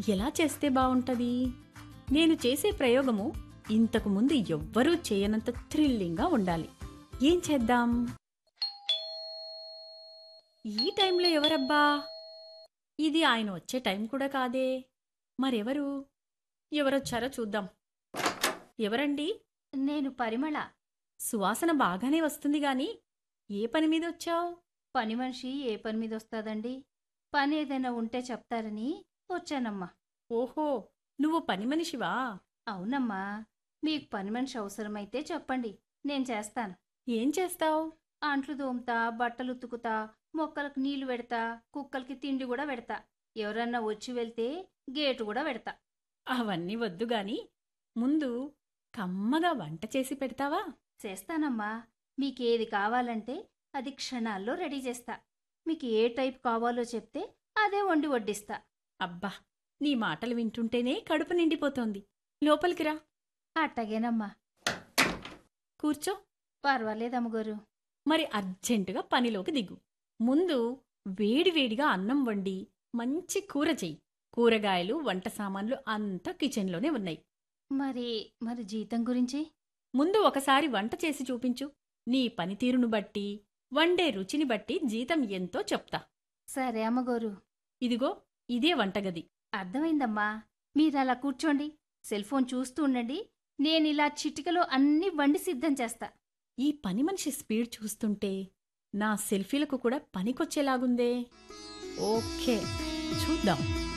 ఎలా చేస్తే బావుంటది? నేను చేసే ప్రయోగము ఇంతకు ముందు ఎవ్వరూ చేయనంత థ్రిల్లింగ్గా ఉండాలి. ఏం చేద్దాం? ఈ టైంలో ఎవరబ్బా? ఇది ఆయన వచ్చే టైం కూడా కాదే. మరెవరు? ఎవరొచ్చారో చూద్దాం. ఎవరండి? నేను పరిమళ. సువాసన బాగానే వస్తుంది గాని ఏ పని మీదొచ్చావు? పని మనిషి ఏ పని మీద వస్తాదండి? పని ఏదైనా ఉంటే చెప్తారని వచ్చానమ్మా. ఓహో, నువ్వు పని మనిషివా? అవునమ్మా, మీకు పని మనిషి అవసరమైతే చెప్పండి, నేను చేస్తాను. ఏం చేస్తావు? అంట్లు తోముతా, బట్టలు ఉతుకుతా, మొక్కలకు నీళ్లు పెడతా, కుక్కలకి తిండి కూడా పెడతా. ఎవరన్నా వచ్చి వెళ్తే గేటు కూడా పెడతా. అవన్నీ వద్దు గాని ముందు కమ్మగా వంట చేసి పెడతావా? చేస్తానమ్మా. మీకేది కావాలంటే అది క్షణాల్లో రెడీ చేస్తా. మీకు ఏ టైప్ కావాలో చెప్తే అదే వండి వడ్డిస్తా. అబ్బా, నీ మాటలు వింటుంటేనే కడుపు నిండిపోతోంది. లోపలికి రా. అట్టగేనమ్మా. కూర్చో. పర్వాలేదమ్మగారు. మరి అర్జెంటుగా పనిలోకి దిగు. ముందు వేడివేడిగా అన్నం వండి మంచి కూర చెయ్యి. కూరగాయలు, వంట సామాన్లు అంతా కిచెన్లోనే ఉన్నాయి. మరి మరి జీతం గురించి? ముందు ఒకసారి వంట చేసి చూపించు. నీ పనితీరును బట్టి, వండే రుచిని బట్టి జీతం ఎంతో చెప్తా. సరే అమ్మగారు. ఇదిగో ఇదే వంటగది. అర్థమైందమ్మా. మీరలా కూర్చోండి, సెల్ఫోన్ చూస్తూ ఉండండి. నేనిలా చిటికలో అన్నీ వండి సిద్ధం చేస్తా. ఈ పని మనిషి స్పీడ్ చూస్తుంటే నా సెల్ఫీలకు కూడా పనికొచ్చేలాగుందే. ఓకే, చూద్దాం.